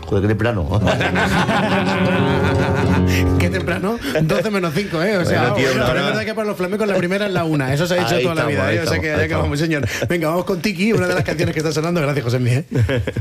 Joder, qué temprano. Qué temprano, 12 menos 5, ¿eh? O sea, Bueno, tío, pero no, es no. verdad que para los flamencos la primera es la 1. Eso se ha dicho Ahí toda la estamos, vida, ahí ¿eh? O sea estamos, que ahí ya que vamos, señor. Venga, vamos con Tiki, una de las canciones que está sonando. Gracias, Josemi, ¿eh?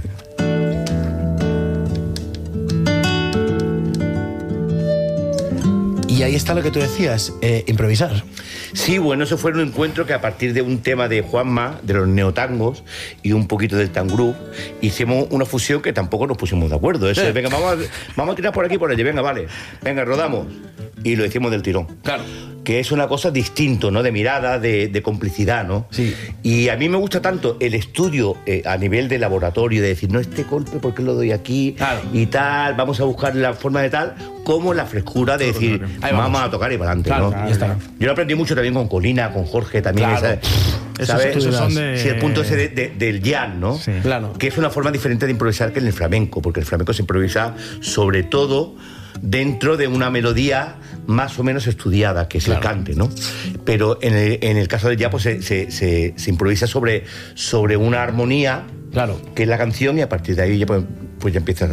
Y ahí está lo que tú decías, improvisar. Sí, bueno, eso fue un encuentro que a partir de un tema de Juanma, de los neotangos y un poquito del tangroup, hicimos una fusión que tampoco nos pusimos de acuerdo. Eso es, venga, vamos a tirar por aquí y por allí, venga, vale, venga, rodamos. Y lo hicimos del tirón. Claro. Que es una cosa distinto, ¿no? De mirada, de complicidad, ¿no? Sí. Y a mí me gusta tanto el estudio a nivel de laboratorio, de decir, no, este golpe, ¿por qué lo doy aquí? Claro. Y tal, vamos a buscar la forma de tal, como la frescura de decir, vamos a tocar y para adelante, Claro, ¿no? ya está. Yo lo aprendí mucho también con Colina, con Jorge también. Claro. ¿Sabes? Esos son de- Sí, el punto ese del jazz, ¿no? Sí. Claro. Que es una forma diferente de improvisar que en el flamenco, porque el flamenco se improvisa sobre todo dentro de una melodía más o menos estudiada, que es el cante, ¿no? Pero en el caso del jazz pues, se improvisa sobre una armonía, Claro. que es la canción, y a partir de ahí ya, pues ya empiezas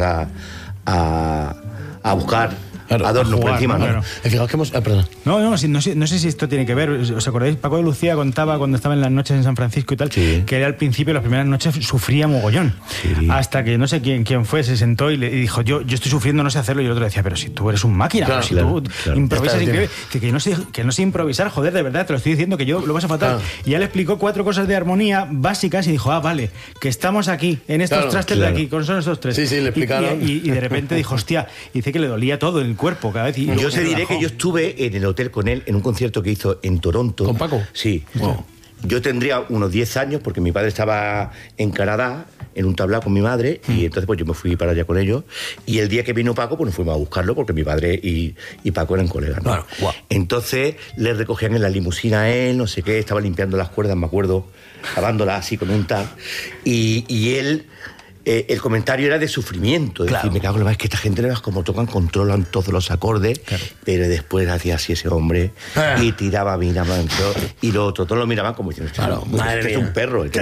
a buscar adornos por jugar, encima, ¿no? claro. Fijaos que hemos... perdón. No sé si esto tiene que ver. ¿Os acordáis? Paco de Lucía contaba cuando estaba en las noches en San Francisco y tal, Sí. que él al principio, las primeras noches, sufría mogollón. Sí. Hasta que no sé quién fue, se sentó y le dijo, yo estoy sufriendo, no sé hacerlo. Y el otro decía, pero si tú eres un máquina, Claro, pero si claro, tú claro. improvisas Está increíble. Que no sé improvisar, joder, de verdad, te lo estoy diciendo, que yo lo vas a fatal. Claro. Y ya le explicó 4 cosas de armonía básicas y dijo, vale, que estamos aquí, en estos Claro, trastes claro. de aquí, son estos 3. Sí, sí, le explicaron. Y de repente dijo, hostia, y dice que le dolía todo el cuerpo cada vez. Y Yo te diré relajó. que yo estuve en el hotel con él en un concierto que hizo en Toronto. ¿Con Paco? Sí. Wow. Yo tendría unos 10 años porque mi padre estaba en Canadá en un tablao con mi madre y entonces pues yo me fui para allá con ellos y el día que vino Paco pues nos fuimos a buscarlo porque mi padre y Paco eran colegas, ¿no? Claro, guau. Entonces le recogían en la limusina a él, no sé qué, estaba limpiando las cuerdas, me acuerdo, lavándolas así con un tal y él... el comentario era de sufrimiento, es decir, me cago en la madre, es que esta gente no es como tocan, controlan todos los acordes, pero después hacía así ese hombre y tiraba, miraba y lo otro, todos lo miraban como diciendo, Claro, madre este es mía. un perro, este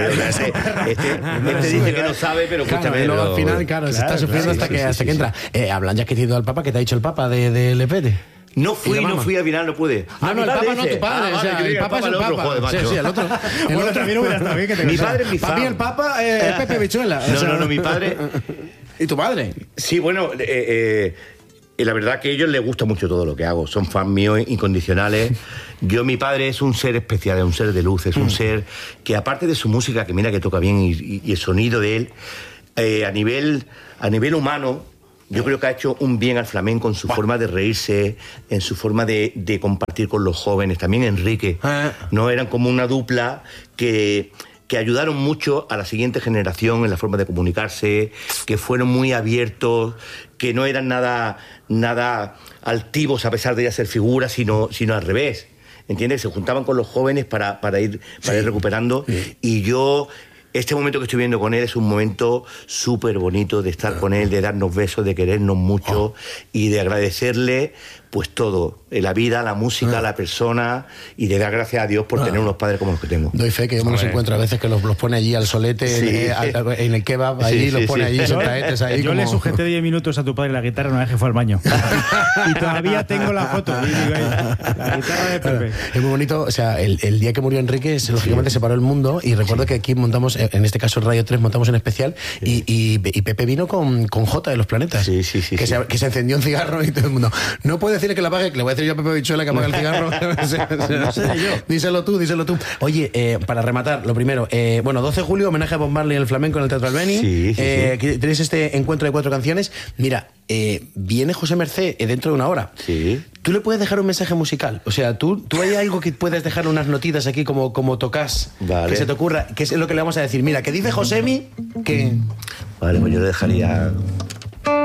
dice que no sabe, pero Claro, escúchame. y luego pero- al final, claro, se está sufriendo sí, hasta sí, que, sí, hasta sí, que sí. entra. Hablan ya que te ha ido al Papa, que te ha dicho el Papa de Lepete. No ¿Y fui la mamá? al final, no pude. Ah, no, el Papa no, tu padre. O sea, el Papa es el otro, Papa. joder, Sí, macho. sí, el otro. El Bueno, otro. también hubiera estado bien que te Mi gustara. padre es mi Para mí fan. el Papa es Pepe Bichuela. O sea, No, mi padre... ¿Y tu padre? Sí, bueno, la verdad que a ellos les gusta mucho todo lo que hago. Son fans míos incondicionales. Mi padre es un ser especial, es un ser de luz, es un ser que aparte de su música, que mira que toca bien, y el sonido de él, a nivel humano, yo creo que ha hecho un bien al flamenco en su forma de reírse, en su forma de compartir con los jóvenes. También Enrique, ¿no? Eran como una dupla que ayudaron mucho a la siguiente generación en la forma de comunicarse, que fueron muy abiertos, que no eran nada altivos a pesar de ya ser figuras, sino al revés. ¿Entiendes? Se juntaban con los jóvenes para ir recuperando. Y yo... Este momento que estoy viendo con él es un momento súper bonito de estar con él, de darnos besos, de querernos mucho y de agradecerle pues todo, la vida, la música, la persona y de dar gracias a Dios por tener unos padres como los que tengo. Doy fe que yo me los encuentro a veces que los pone allí al solete, Sí. en el kebab, allí Sí, los sí, pone sí. allí Yo, sentadetes ahí yo como... le sujeté 10 minutos a tu padre la guitarra una vez que fue al baño. Y todavía tengo la foto. Y digo ahí, la guitarra de Pepe. Es muy bonito, o sea, el día que murió Enrique, lógicamente se paró el mundo y recuerdo que aquí montamos, en este caso en Radio 3, montamos un especial y Pepe vino con J de los Planetas. Sí, que se encendió un cigarro y todo el mundo. No puede decirle que la apague, que le voy a decir yo a Pepe Bichuela que apague el cigarro. No sé yo. Díselo tú. Oye, para rematar, lo primero, 12 de julio, homenaje a Bob Marley en el flamenco en el Teatro Albeni. Sí. Tenéis este encuentro de 4 canciones. Mira, viene José Mercé dentro de una hora. Sí. ¿Tú le puedes dejar un mensaje musical? O sea, ¿tú hay algo que puedes dejar unas notitas aquí como tocas? Vale. Que se te ocurra, que es lo que le vamos a decir. Mira, que dice Josemi que... Vale, pues yo le dejaría...